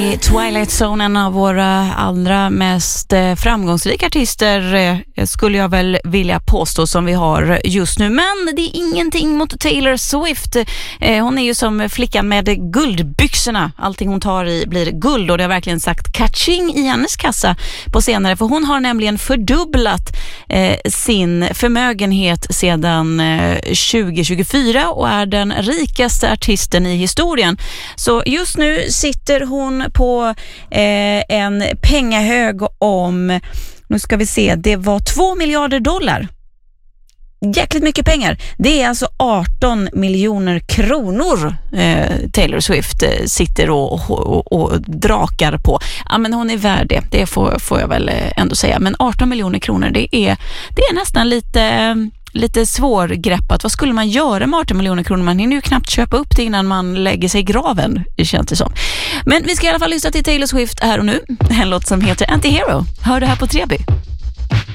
Twilight Zone, en av våra allra mest framgångsrika artister skulle jag väl vilja påstå som vi har just nu. Men det är ingenting mot Taylor Swift. Hon är ju som flickan med guldbyxorna. Allting hon tar i blir guld och det har verkligen sagt catching i hennes kassa på senare. För hon har nämligen fördubblat sin förmögenhet sedan 2024 och är den rikaste artisten i historien. Så just nu sitter hon på en pengahög om, nu ska vi se, det var 2 miljarder dollar. Jäkligt mycket pengar. Det är alltså 18 miljoner kronor Taylor Swift sitter och drakar på. Ja, men hon är värd det. Det får jag väl ändå säga. Men 18 miljoner kronor, det är nästan lite svårgreppat. Vad skulle man göra med 18 miljoner kronor? Man hinner ju knappt köpa upp det innan man lägger sig i graven, det känns det som. Men vi ska i alla fall lyssna till Taylor Swift här och nu. En låt som heter Anti-Hero. Hör det här på Trebi.